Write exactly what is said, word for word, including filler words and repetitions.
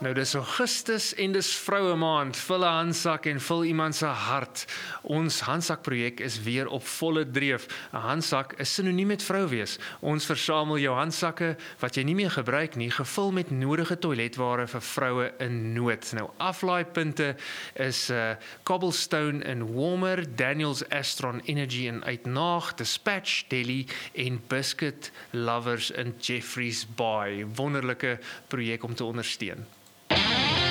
Nou dis Augustus en dis vroue maand, vul 'n handsak en vul iemand se hart. Ons handsak projek is weer op volle dreef. 'n Handsak is sinoniem met vrou wees. Ons versamel jou handsakke wat jy nie meer gebruik nie, gevul met nodige toiletware vir vroue in nood. Nou aflaaipunte is uh, Cobblestone in Warmer, Daniels Astron Energy in Uitnaag, Dispatch Delhi en Biscuit Lovers in Jeffreys Bay. Wonderlike projek om te ondersteun.